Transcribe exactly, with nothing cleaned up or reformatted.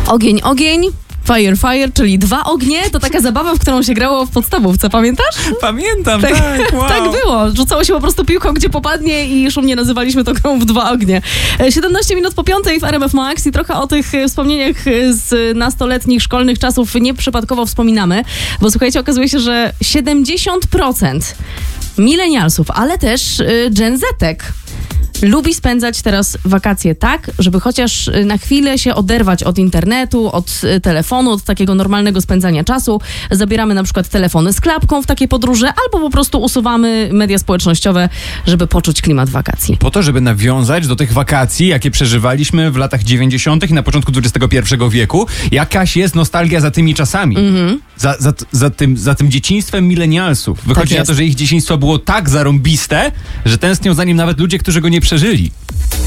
Ogień, ogień. Fire, fire, czyli dwa ognie, to taka zabawa, w którą się grało w podstawówce, pamiętasz? Pamiętam, tak, tak, wow. tak było. Rzucało się po prostu piłką, gdzie popadnie i szumnie nazywaliśmy to grą w dwa ognie. siedemnaście minut po piątej w R M F Max i trochę o tych wspomnieniach z nastoletnich, szkolnych czasów nieprzypadkowo wspominamy, bo słuchajcie, okazuje się, że siedemdziesiąt procent milenialsów, ale też Gen Zetek lubi spędzać teraz wakacje tak, żeby chociaż na chwilę się oderwać od internetu, od telefonu, od takiego normalnego spędzania czasu. Zabieramy na przykład telefony z klapką w takiej podróży, albo po prostu usuwamy media społecznościowe, żeby poczuć klimat wakacji. Po to, żeby nawiązać do tych wakacji, jakie przeżywaliśmy w latach dziewięćdziesiątych i na początku dwudziestego pierwszego wieku. Jakaś jest nostalgia za tymi czasami. Mm-hmm. Za, za, za, tym, za tym dzieciństwem milenialsów. Wychodzi Tak na to, że ich dzieciństwo było tak zarąbiste, że tęsknią za nim nawet ludzie, którzy go nie przeżyli.